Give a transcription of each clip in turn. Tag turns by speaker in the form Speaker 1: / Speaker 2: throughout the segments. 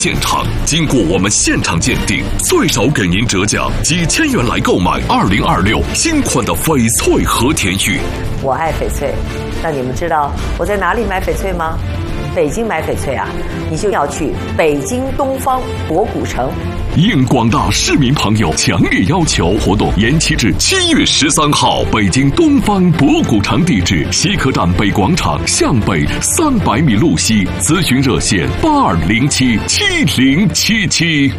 Speaker 1: 现场经过我们现场鉴定，最少给您折价几千元来购买2026新款的翡翠和田玉。
Speaker 2: 我爱翡翠，那你们知道我在哪里买翡翠吗？北京买翡翠啊，你就要去北京东方博古城。
Speaker 1: 应广大市民朋友强烈要求，活动延期至7月13号。北京东方博古城地址：西客站北广场向北300米路西。咨询热线82077077。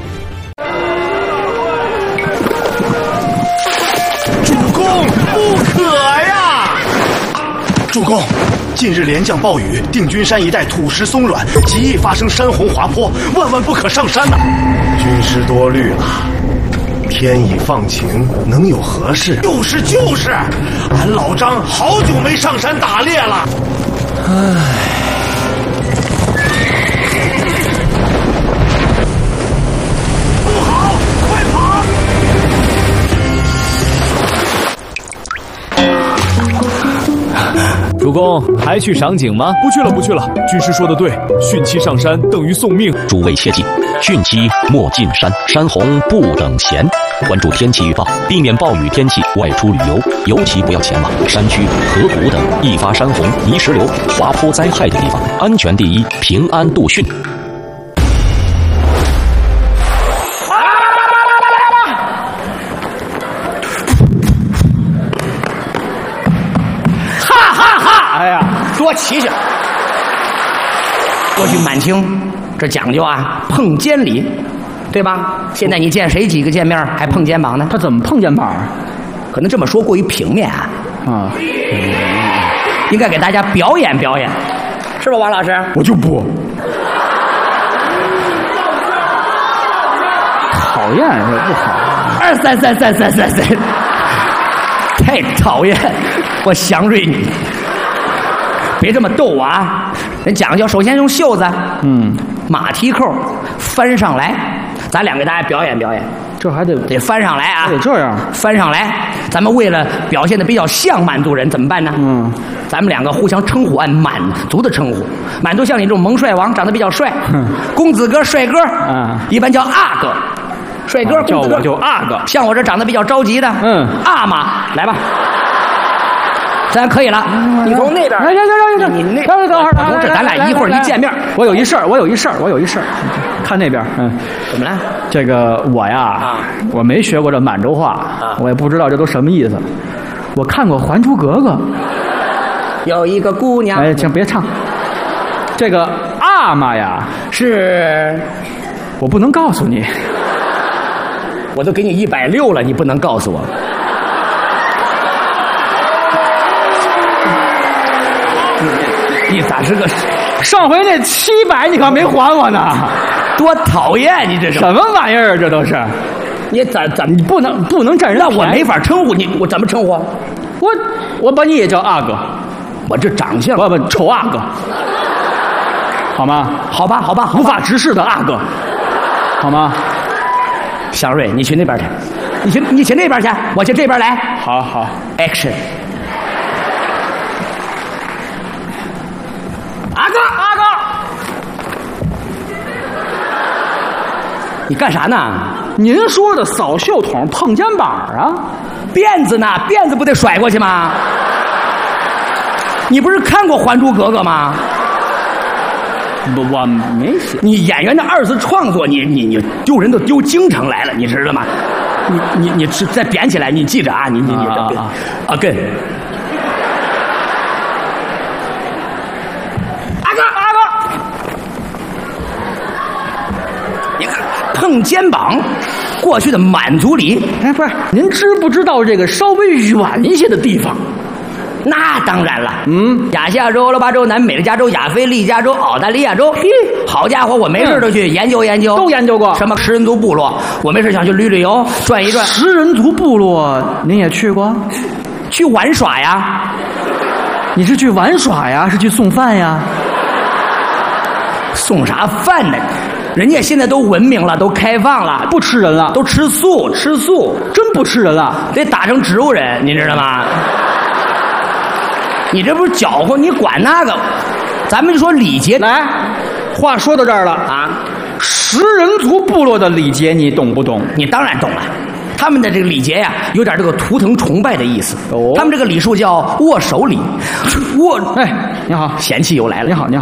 Speaker 3: 主公，不可呀！主公，近日连降暴雨，定军山一带土石松软，极易发生山洪滑坡，万万不可上山呐！军师多虑了，天已放晴，能有何事？就是，俺老张好久没上山打猎了。不好，快跑！
Speaker 4: 主公还去赏景吗？
Speaker 5: 不去了。军师说的对，汛期上山等于送命。
Speaker 6: 诸位切记，汛期莫进山，山洪不等闲。关注天气预报，避免暴雨天气外出旅游，尤其不要前往山区、河谷等易发山洪、泥石流、滑坡灾害的地方。安全第一，平安度汛。
Speaker 7: 哎呀，多齐去！过去满清这讲究啊，碰肩礼，对吧？现在你见谁几个见面还碰肩膀呢？
Speaker 8: 他怎么碰肩膀？
Speaker 7: 可能这么说过于平面啊。应该给大家表演表演，是吧，王老师？
Speaker 8: 我就不。讨厌是不好。
Speaker 7: 2、3、3、3、3、3、3，太讨厌！我祥瑞你。别这么逗我啊！人讲究，首先用袖子，马蹄扣翻上来，咱俩给大家表演表演。
Speaker 8: 这还得
Speaker 7: 翻上来啊！
Speaker 8: 得这样
Speaker 7: 翻上来。咱们为了表现的比较像满族人，怎么办呢？咱们两个互相称呼，按满族的称呼。满族像你这种蒙帅王，长得比较帅，公子哥、帅哥，一般叫阿哥。帅哥，
Speaker 8: 叫我就阿哥。
Speaker 7: 像我这长得比较着急的，阿妈，来吧。咱可以了，你从那边。
Speaker 8: 行，
Speaker 7: 你那
Speaker 8: 等会儿，
Speaker 7: 这咱俩一会儿一见面，
Speaker 8: 我有一事儿。看那边，
Speaker 7: 怎么了？
Speaker 8: 这个我呀，我没学过这满洲话，我也不知道这都什么意思。我看过《还珠格格》，
Speaker 7: 有一个姑娘。
Speaker 8: 哎，请别唱。这个阿玛呀，
Speaker 7: 是，
Speaker 8: 我不能告诉你。
Speaker 7: 我都给你160了，你不能告诉我。你咋是个？
Speaker 8: 上回那700你可没还我呢，
Speaker 7: 多讨厌！你这是
Speaker 8: 什么玩意儿？这都是，
Speaker 7: 你怎
Speaker 8: 你不能占人？
Speaker 7: 那我没法称呼你，我怎么称呼？
Speaker 8: 我把你也叫阿哥，
Speaker 7: 我这长相
Speaker 8: 不丑阿哥，好吗？
Speaker 7: 好吧，
Speaker 8: 无法直视的阿哥，好吗？
Speaker 7: 祥瑞，你去那边去，你去那边去，我去这边来。
Speaker 8: 好
Speaker 7: ，Action。阿哥，你干啥呢？
Speaker 8: 您说的扫袖筒碰肩膀啊？
Speaker 7: 辫子呢？辫子不得甩过去吗？你不是看过《还珠格格》吗？
Speaker 8: 我没写。
Speaker 7: 你演员的2次创作，你丢人都丢京城来了，你知道吗？你再编起来，你记着啊，你跟。你看碰肩膀，过去的满族里，
Speaker 8: 不是，您知不知道这个稍微远一些的地方？
Speaker 7: 那当然了，亚细亚州、欧罗巴州、南美的加州、亚非利加州、澳大利亚州，好家伙，我没事都去研究研究，
Speaker 8: 都研究过。
Speaker 7: 什么食人族部落，我没事想去旅游，转一转。
Speaker 8: 食人族部落您也去过？
Speaker 7: 去玩耍呀？
Speaker 8: 你是去玩耍呀？是去送饭呀？
Speaker 7: 送啥饭呢？人家现在都文明了，都开放了，
Speaker 8: 不吃人了，
Speaker 7: 都吃素，
Speaker 8: 真不吃人了，
Speaker 7: 得打成植物人，你知道吗？你这不是搅和，你管那个？咱们就说礼节。
Speaker 8: 来，话说到这儿了
Speaker 7: 啊，
Speaker 8: 食人族部落的礼节你懂不懂？
Speaker 7: 你当然懂了。他们的这个礼节呀，有点这个图腾崇拜的意思。
Speaker 8: 哦，
Speaker 7: 他们这个礼数叫握手礼。
Speaker 8: 哎，你好，
Speaker 7: 嫌弃又来了。
Speaker 8: 你好。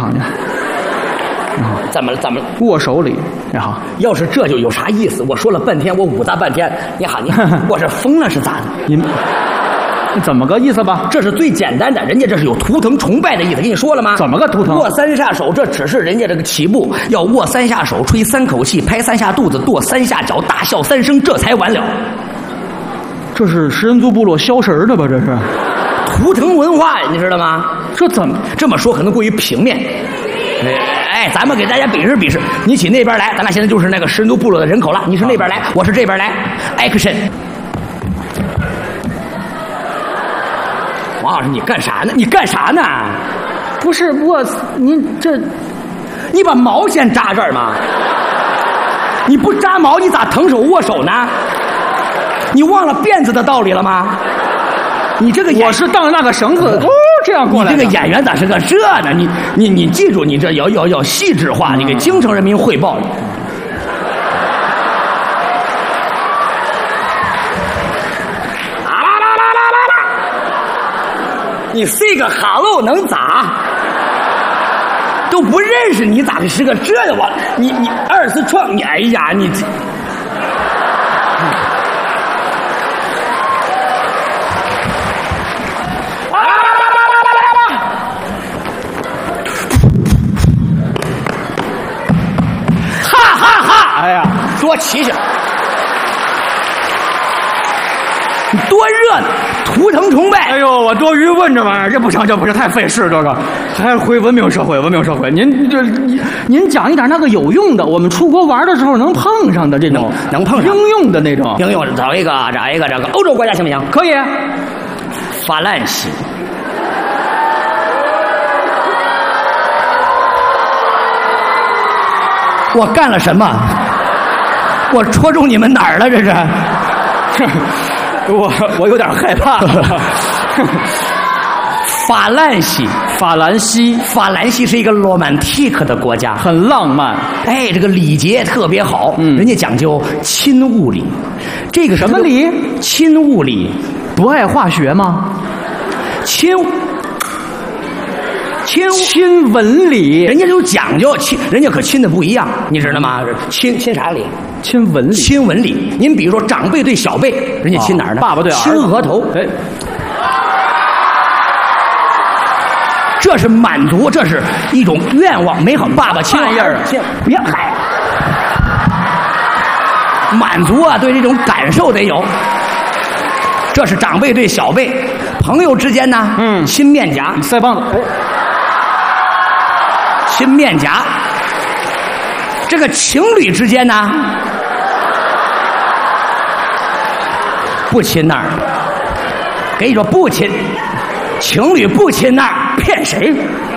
Speaker 7: 怎么了？
Speaker 8: 握手礼。你好。
Speaker 7: 要是这就有啥意思？我说了半天，我捂大半天。你好，我是疯了是咋的？
Speaker 8: 你怎么个意思吧？
Speaker 7: 这是最简单的，人家这是有图腾崇拜的意思。跟你说了吗？
Speaker 8: 怎么个图腾？
Speaker 7: 握3下手，这只是人家这个起步，要握3下手，吹3口气，拍3下肚子，跺3下脚，大笑3声，这才完了。
Speaker 8: 这是食人族部落消食的吧？这是
Speaker 7: 图腾文化呀，你知道吗？
Speaker 8: 这怎么
Speaker 7: 这么说可能过于平面？哎，咱们给大家比试比试，你起那边来，咱俩现在就是那个食人族部落的人口了。你是那边来，我是这边来 ，Action！ 王老师，你干啥呢？你干啥呢？
Speaker 8: 不是我，
Speaker 7: 你把毛先扎这儿吗？你不扎毛，你咋腾手握手呢？你忘了辫子的道理了吗？你这个
Speaker 8: 我是当着那个绳子这样过来的。
Speaker 7: 你这个演员咋是个这呢？你记住，你这要细致化，你给京城人民汇报。你 say 个 hello 能咋？都不认识你咋是个这的？你2次创，你哎呀你这。哈哈哈！
Speaker 8: 哎呀，
Speaker 7: 多齐实，你多热闹，图腾崇拜。
Speaker 8: 哎呦，我多余问这玩意儿，这不行，太费事，这个还是回文明社会。您讲一点那个有用的，我们出国玩的时候能碰上的这种，
Speaker 7: 能碰上
Speaker 8: 应用的那种。
Speaker 7: 应用找一个这个欧洲国家行不行？
Speaker 8: 可以。
Speaker 7: 法兰西。我干了什么？我戳中你们哪儿了？这是？
Speaker 8: 我有点害怕了。
Speaker 7: 法兰西是一个 romantic 的国家，
Speaker 8: 很浪漫。
Speaker 7: 哎，这个礼节特别好，人家讲究亲物礼。这个
Speaker 8: 什么礼？
Speaker 7: 亲物礼。
Speaker 8: 不爱化学吗？
Speaker 7: 亲
Speaker 8: 吻礼，
Speaker 7: 人家有讲究，人家可亲的不一样，你知道吗？亲啥礼？
Speaker 8: 亲吻礼。
Speaker 7: 亲吻礼。您比如说长辈对小辈，人家亲哪儿呢？
Speaker 8: 爸爸对儿子。
Speaker 7: 亲额头。
Speaker 8: 哎，
Speaker 7: 这是满足，这是一种愿望，美好。爸爸亲儿子，别嗨，满足啊，对这种感受得有。这是长辈对小辈，朋友之间呢，亲面颊，
Speaker 8: 腮帮子。哎。
Speaker 7: 亲面颊，这个情侣之间呢，不亲那儿，跟你说不亲，情侣不亲那儿，骗谁？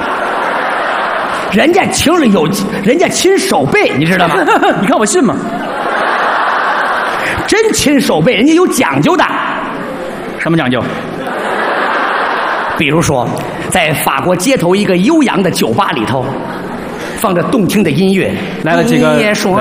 Speaker 7: 人家情侣人家亲手背，你知道吗？
Speaker 8: 你看我信吗？
Speaker 7: 真亲手背，人家有讲究的。
Speaker 8: 什么讲究？
Speaker 7: 比如说，在法国街头一个悠扬的酒吧里头，放着动听的音乐，
Speaker 8: 来了几个。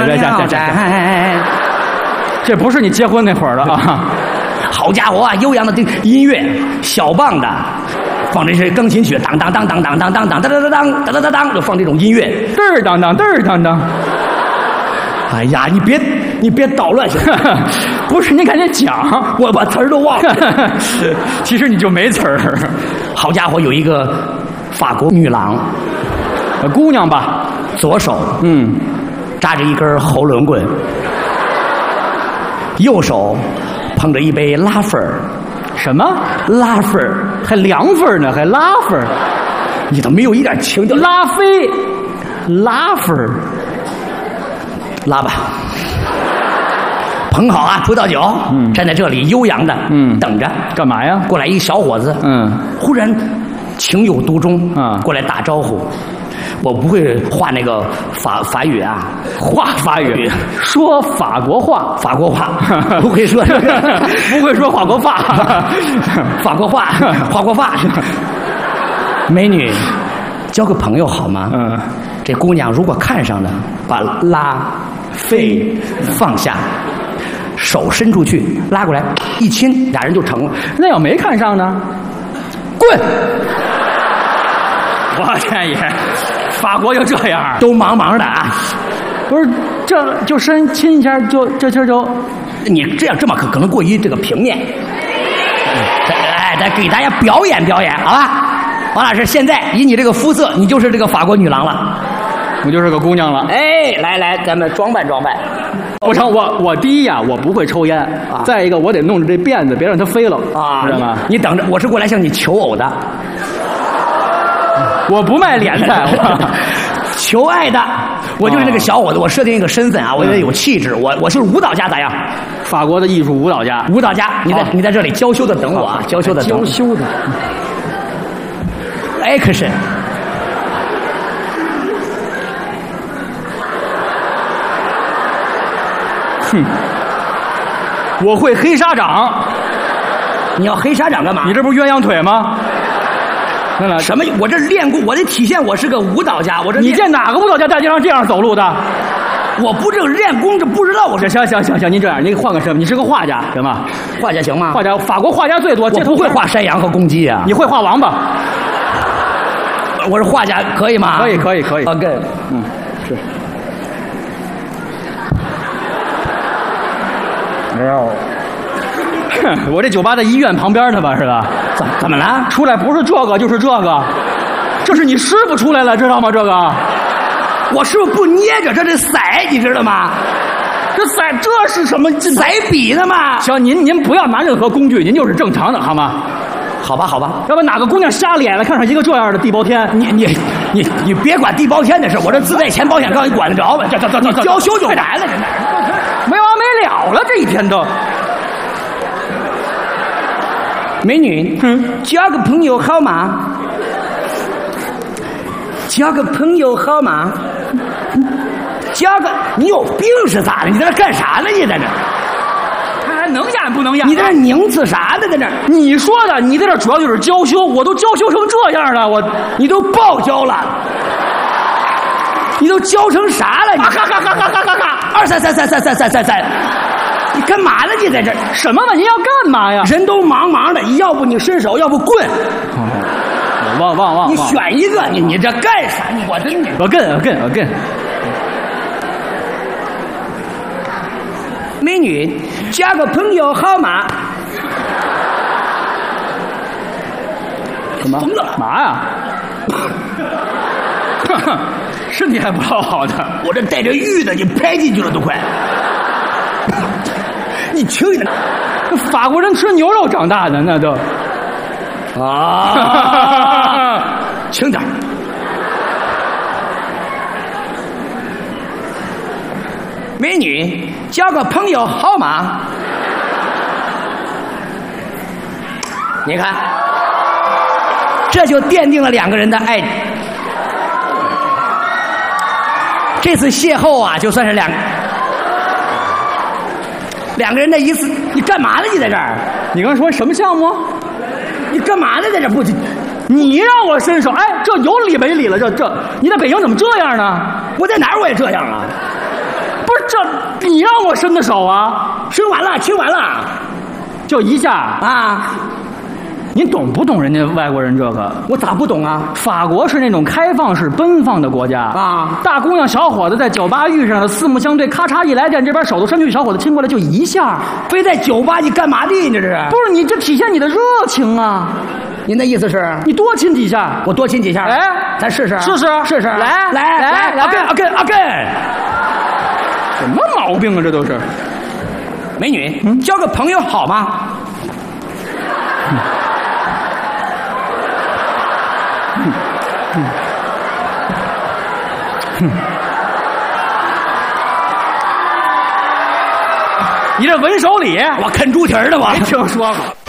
Speaker 8: 这不是你结婚那会儿了啊！
Speaker 7: 好家伙啊，悠扬的音乐，小棒的，放这些钢琴曲，当当当当当当当当当当当当当当当，就放这种音乐，
Speaker 8: 嘚儿当当嘚儿当当。
Speaker 7: 哎呀，你别捣乱行吗？
Speaker 8: 不是，你赶紧讲，
Speaker 7: 我把词儿都忘了。
Speaker 8: 其实你就没词儿。
Speaker 7: 好家伙，有一个法国女郎，
Speaker 8: 姑娘吧，
Speaker 7: 左手扎着一根喉轮棍，右手捧着一杯拉菲儿。
Speaker 8: 什么
Speaker 7: 拉菲儿？
Speaker 8: 还凉菲儿呢？还拉菲儿？
Speaker 7: 你怎么没有一点情调？
Speaker 8: 拉菲，拉菲儿。
Speaker 7: 拉吧，捧好啊，葡萄酒，站在这里悠扬的，等着。
Speaker 8: 干嘛呀？
Speaker 7: 过来一小伙子，忽然情有独钟啊，过来打招呼。我不会画那个法语啊，
Speaker 8: 画法语，说法国话，
Speaker 7: 法国话不会说，
Speaker 8: 不会说法国话，
Speaker 7: 法国话，法国话。美女，交个朋友好吗？ 这姑娘如果看上了，把拉、肺放下，手伸出去，拉过来，一亲，俩人就成了。
Speaker 8: 那要没看上呢？
Speaker 7: 滚！
Speaker 8: 我天爷，法国就这样，
Speaker 7: 都忙忙的啊！
Speaker 8: 不是，这就亲一下，就这气儿就，
Speaker 7: 你这么可能过于这个平面。咱给大家表演表演，好吧？王老师，现在以你这个肤色，你就是这个法国女郎了，
Speaker 8: 我就是个姑娘了。
Speaker 7: 哎，来，咱们装扮装扮。
Speaker 8: 不成，我第一呀，我不会抽烟啊。再一个，我得弄着这辫子，别让它飞了啊，知道吗？
Speaker 7: 你等着，我是过来向你求偶的。
Speaker 8: 我不卖脸的，
Speaker 7: 求爱的。我就是那个小伙子，我设定一个身份啊，我得有气质。我是舞蹈家，咋样？
Speaker 8: 法国的艺术舞蹈家。
Speaker 7: 舞蹈家，你在这里娇羞的等我啊，娇羞的等。
Speaker 8: 娇羞的。
Speaker 7: Action。
Speaker 8: 哼，我会黑沙掌。
Speaker 7: 你要黑沙掌干嘛？
Speaker 8: 你这不是鸳鸯腿吗？
Speaker 7: 什么？我这练过，我这体现我是个舞蹈家。
Speaker 8: 你见哪个舞蹈家在街上这样走路的？
Speaker 7: 我不这练功，这不知道我是。
Speaker 8: 行，您这样，您换个身份，你是个画家，行吗？
Speaker 7: 画家行吗？
Speaker 8: 画家，法国画家最多。
Speaker 7: 我不会画山羊和公鸡啊。
Speaker 8: 你会画王八？
Speaker 7: 我是画家，可以吗？
Speaker 8: 可以。
Speaker 7: OK，
Speaker 8: 是。
Speaker 7: 没有。
Speaker 8: 我这酒吧在医院旁边呢吧，是吧？
Speaker 7: 怎么了？
Speaker 8: 出来不是这个就是这个，这是你师傅出来了，知道吗？这个，
Speaker 7: 我师傅不捏着，这是色，你知道吗？
Speaker 8: 这色这是什么？
Speaker 7: 色笔的嘛。
Speaker 8: 行，您不要拿任何工具，您就是正常的，好吗？
Speaker 7: 好吧，
Speaker 8: 要不哪个姑娘瞎脸了，看上一个这样的地包天，
Speaker 7: 你别管地包天的事，我这自带钱保险杠，你管得着吗？你娇羞就来了，真的
Speaker 8: 没完没了了，这一天都。
Speaker 7: 美女，交个朋友好吗？交个朋友好吗？你有病是咋的？你在那干啥呢？你在这？
Speaker 8: 他还能演不能演？
Speaker 7: 你在那拧呲啥呢？在这？
Speaker 8: 你说的，你在这主要就是娇羞，我都娇羞成这样了，
Speaker 7: 你都爆娇了，你都娇成啥了？你2、3，你干嘛呢？你在这
Speaker 8: 什么嘛？您要干嘛呀？
Speaker 7: 人都忙的，要不你伸手，要不棍。
Speaker 8: 忘。
Speaker 7: 你选一个，你这干啥？我真
Speaker 8: 我跟。
Speaker 7: 美女，交个朋友好吗？
Speaker 8: 什么？
Speaker 7: 疯了？
Speaker 8: 嘛呀？身体还不好的，
Speaker 7: 我这带着玉的，你拍进去了都快。你轻一点，
Speaker 8: 法国人吃牛肉长大的那都
Speaker 7: 啊，轻点。美女，交个朋友好吗？你看，这就奠定了两个人的爱。这次邂逅啊，就算是两个人的一次。你干嘛呢？你在这儿？
Speaker 8: 你刚说什么项目？
Speaker 7: 你干嘛呢？在这不？
Speaker 8: 你让我伸手，哎，这有理没理了？这，你在北京怎么这样呢？
Speaker 7: 我在哪儿我也这样啊。
Speaker 8: 不是这，你让我伸的手啊？
Speaker 7: 伸完了，亲完了，
Speaker 8: 就一下
Speaker 7: 啊。
Speaker 8: 您懂不懂人家外国人这个？
Speaker 7: 我咋不懂啊？
Speaker 8: 法国是那种开放式奔放的国家
Speaker 7: 啊，
Speaker 8: 大姑娘小伙子在酒吧遇上了，四目相对，咔嚓一来电，这边手都伸出去，小伙子亲过来就一下。
Speaker 7: 非在酒吧你干嘛的？你这是？
Speaker 8: 不是你这体现你的热情啊？
Speaker 7: 您的意思是？
Speaker 8: 你多亲几下，
Speaker 7: 我多亲几下。
Speaker 8: 哎，
Speaker 7: 咱试试，
Speaker 8: 试试，
Speaker 7: 来，again。
Speaker 8: 什么毛病啊？这都是。
Speaker 7: 美女，交个朋友好吗？
Speaker 8: 你这文手礼，
Speaker 7: 我啃猪蹄儿的，我
Speaker 8: 没听说过。